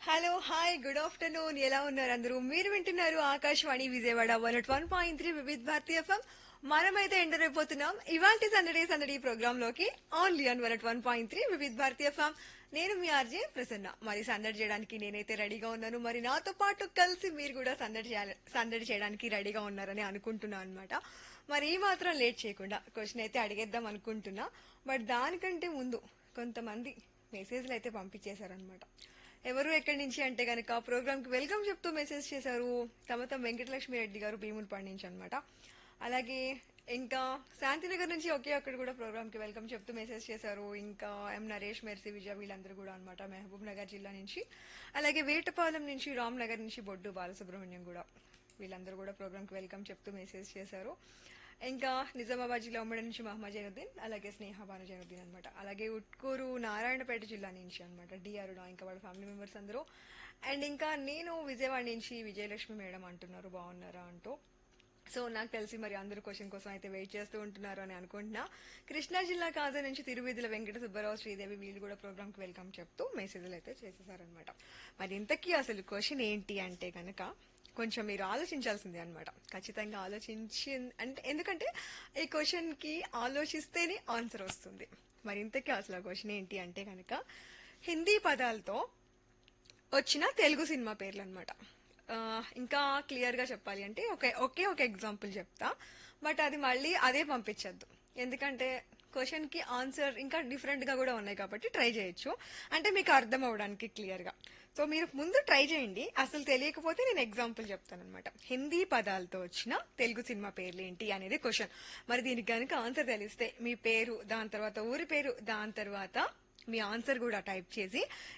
hello hi good afternoon ఎలా ఉన్నారు అందరూ మీరు వింటున్నారు ఆకాశవాణి విజయవాడ 101.3 వివిధ్ భారతి ఎఫ్ఎం మనమైతే ఎంటర్ అయిపోతున్నాం ఇవాల్టి సందడి సందడి ప్రోగ్రామ్ లోకి only on 101.3 Vividh Bharati FM నేను మీ ఆర్జే ప్రసన్న మరి సందడి చేయడానికి నేనైతే రెడీగా ఉన్నాను మరి నాతో పాటు కలిసి మీరు కూడా సందడి చేయడానికి రెడీగా ఉన్నారని అనుకుంటున్నాను అనమాట మరి ఈ మాత్రం లేట్ చేయకుండా క్వశ్చన్ అయితే అడిగేద్దాం అనుకుంటున్నా బట్ దానికంటే ముందు కొంతమంది మెసేజ్లు అయితే పంపించేశారనమాట ఎవరు ఎక్కడి నుంచి అంటే గనక ప్రోగ్రామ్ కి వెల్కమ్ చెప్తూ మెసేజ్ చేశారు తమ వెంకటలక్ష్మి రెడ్డి గారు భీములపాడు నుంచి అనమాట అలాగే ఇంకా శాంతినగర్ నుంచి ఒకే ఒక్కడు కూడా ప్రోగ్రామ్ కి వెల్కమ్ చెప్తూ మెసేజ్ చేశారు ఇంకా ఎం నరేష్ మెర్సీ విజయ వీళ్ళందరూ కూడా అనమాట మహబూబ్ నగర్ జిల్లా నుంచి అలాగే వేటపాలెం నుంచి రామ్ నగర్ నుంచి బొడ్డు బాలసుబ్రహ్మణ్యం కూడా వీళ్ళందరూ కూడా ప్రోగ్రామ్ కి వెల్కమ్ చెప్తూ మెసేజ్ చేశారు ఇంకా నిజామాబాద్ జిల్లా ఉమ్మడి నుంచి మహమ్మద్ జైనుద్దీన్ అలాగే స్నేహ భాను జైనుద్దీన్ అనమాట అలాగే ఉట్కూరు నారాయణపేట జిల్లా నుంచి అనమాట డిఆర్డా ఇంకా వాళ్ళ ఫ్యామిలీ మెంబర్స్ అందరూ అండ్ ఇంకా నేను విజయవాడ నుంచి విజయలక్ష్మి మేడం అంటున్నారు బాగున్నారా అంటూ సో నాకు తెలిసి మరి అందరూ క్వశ్చన్ కోసం అయితే వెయిట్ చేస్తూ ఉంటున్నారు అని అనుకుంటున్నా కృష్ణా జిల్లా కాజా నుంచి తిరువిధుల వెంకట సుబ్బారావు శ్రీదేవి వీళ్ళు కూడా ప్రోగ్రామ్ కి వెల్కమ్ చెప్తూ మెసేజ్లు అయితే చేసేసారనమాట మరి ఇంతకీ అసలు క్వశ్చన్ ఏంటి అంటే కనుక కొంచెం మీరు ఆలోచించాల్సిందే అనమాట ఖచ్చితంగా అంటే ఎందుకంటే ఈ క్వశ్చన్ కి ఆలోచిస్తేనే ఆన్సర్ వస్తుంది మరి ఇంతకీ అసలు క్వశ్చన్ ఏంటి అంటే కనుక హిందీ పదాలతో వచ్చిన తెలుగు సినిమా పేర్లు అనమాట ఇంకా క్లియర్ గా చెప్పాలి అంటే ఒకే ఒక ఎగ్జాంపుల్ చెప్తా బట్ అది మళ్ళీ అదే పంపించద్దు ఎందుకంటే క్వశ్చన్ కి ఆన్సర్ ఇంకా డిఫరెంట్ గా కూడా ఉన్నాయి కాబట్టి ట్రై చేయొచ్చు అంటే మీకు అర్థం అవడానికి క్లియర్ గా సో మీరు ముందు ట్రై చేయండి అసలు తెలియకపోతే నేను ఎగ్జాంపుల్ చెప్తాను అనమాట హిందీ పదాలతో వచ్చిన తెలుగు సినిమా పేర్లు ఏంటి అనేది క్వశ్చన్ మరి దీనికి కనుక ఆన్సర్ తెలిస్తే మీ పేరు దాని తర్వాత ఊరి పేరు దాని తర్వాత మీ ఆన్సర్ కూడా టైప్ చేసి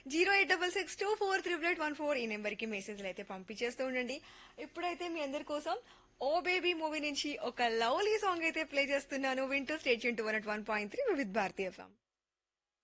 08662438814 ఈ నెంబర్ కి మెసేజ్లు అయితే పంపించేస్తూ ఉండండి ఇప్పుడైతే మీ అందరి కోసం ఓ బేబీ మూవీ నుంచి ఒక లవ్లీ సాంగ్ అయితే ప్లే చేస్తున్నాను వింటూ స్టేట్ 101.3 వివిధ్ భారతి ఎఫ్ఎం